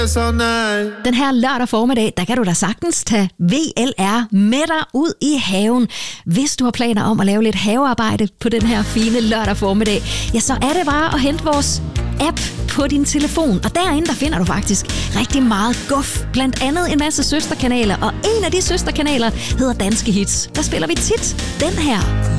Den her lørdag formiddag, der kan du da sagtens tage VLR med dig ud i haven. Hvis du har planer om at lave lidt havearbejde på den her fine lørdag formiddag, ja, så er det bare at hente vores app på din telefon. Og derinde, der finder du faktisk rigtig meget guf. Blandt andet en masse søsterkanaler. Og en af de søsterkanaler hedder Danske Hits. Der spiller vi tit den her.